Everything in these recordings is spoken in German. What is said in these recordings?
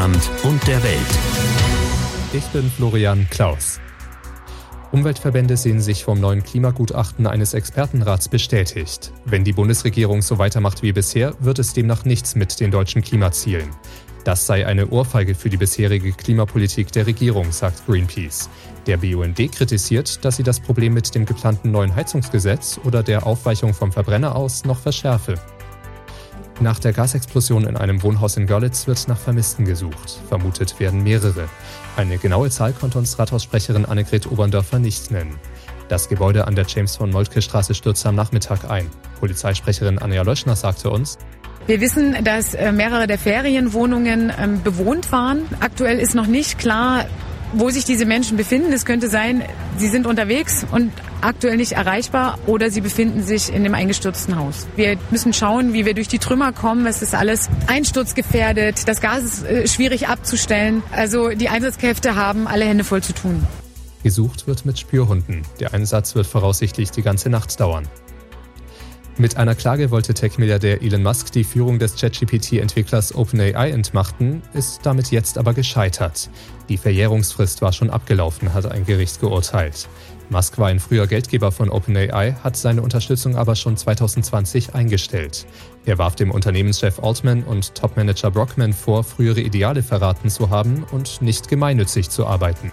Deutschland und der Welt. Ich bin Florian Klaus. Umweltverbände sehen sich vom neuen Klimagutachten eines Expertenrats bestätigt. Wenn die Bundesregierung so weitermacht wie bisher, wird es demnach nichts mit den deutschen Klimazielen. Das sei eine Ohrfeige für die bisherige Klimapolitik der Regierung, sagt Greenpeace. Der BUND kritisiert, dass sie das Problem mit dem geplanten neuen Heizungsgesetz oder der Aufweichung vom Verbrenner aus noch verschärfe. Nach der Gasexplosion in einem Wohnhaus in Görlitz wird nach Vermissten gesucht. Vermutet werden mehrere. Eine genaue Zahl konnte uns Rathaussprecherin Annegret Oberndorfer nicht nennen. Das Gebäude an der James-von-Moltke-Straße stürzte am Nachmittag ein. Polizeisprecherin Anja Löschner sagte uns: Wir wissen, dass mehrere der Ferienwohnungen bewohnt waren. Aktuell ist noch nicht klar, wo sich diese Menschen befinden. Es könnte sein, sie sind unterwegs und aktuell nicht erreichbar oder sie befinden sich in dem eingestürzten Haus. Wir müssen schauen, wie wir durch die Trümmer kommen. Es ist alles einsturzgefährdet. Das Gas ist schwierig abzustellen. Also die Einsatzkräfte haben alle Hände voll zu tun. Gesucht wird mit Spürhunden. Der Einsatz wird voraussichtlich die ganze Nacht dauern. Mit einer Klage wollte Tech-Milliardär Elon Musk die Führung des ChatGPT-Entwicklers OpenAI entmachten, ist damit jetzt aber gescheitert. Die Verjährungsfrist war schon abgelaufen, hat ein Gericht geurteilt. Musk war ein früher Geldgeber von OpenAI, hat seine Unterstützung aber schon 2020 eingestellt. Er warf dem Unternehmenschef Altman und Topmanager Brockman vor, frühere Ideale verraten zu haben und nicht gemeinnützig zu arbeiten.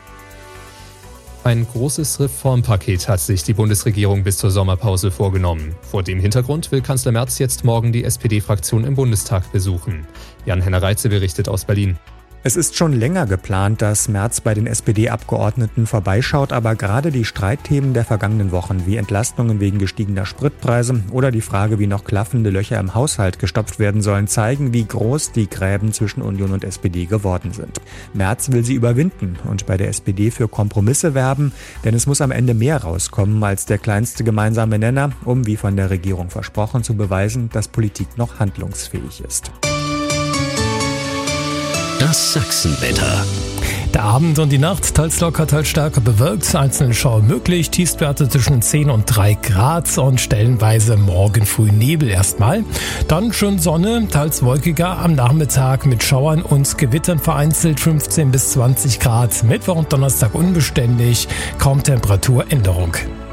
Ein großes Reformpaket hat sich die Bundesregierung bis zur Sommerpause vorgenommen. Vor dem Hintergrund will Kanzler Merz jetzt morgen die SPD-Fraktion im Bundestag besuchen. Jan-Henner Reitze berichtet aus Berlin. Es ist schon länger geplant, dass Merz bei den SPD-Abgeordneten vorbeischaut, aber gerade die Streitthemen der vergangenen Wochen, wie Entlastungen wegen gestiegener Spritpreise oder die Frage, wie noch klaffende Löcher im Haushalt gestopft werden sollen, zeigen, wie groß die Gräben zwischen Union und SPD geworden sind. Merz will sie überwinden und bei der SPD für Kompromisse werben, denn es muss am Ende mehr rauskommen als der kleinste gemeinsame Nenner, um, wie von der Regierung versprochen, zu beweisen, dass Politik noch handlungsfähig ist. Das Sachsenwetter. Der Abend und die Nacht teils locker, teils stärker bewölkt, einzelne Schauer möglich, Tiefstwerte zwischen 10 und 3 Grad und stellenweise morgen früh Nebel erstmal. Dann schön Sonne, teils wolkiger am Nachmittag mit Schauern und Gewittern vereinzelt 15 bis 20 Grad. Mittwoch und Donnerstag unbeständig, kaum Temperaturänderung.